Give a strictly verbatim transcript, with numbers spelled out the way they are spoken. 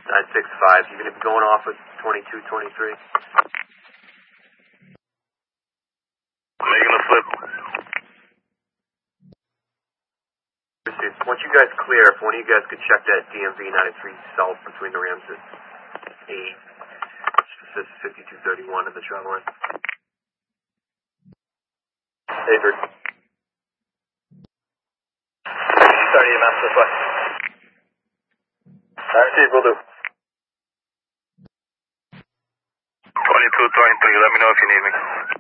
nine six five. You gonna be going off with twenty-two twenty-three? Making a flip. Once you guys clear, if one of you guys could check that D M V ninety-three south between the Rams at eight. This is fifty-two thirty-one in the travel line. Avery. thirty E M S this way. Alright, Steve, will do. twenty-two twenty-three, let me know if you need me.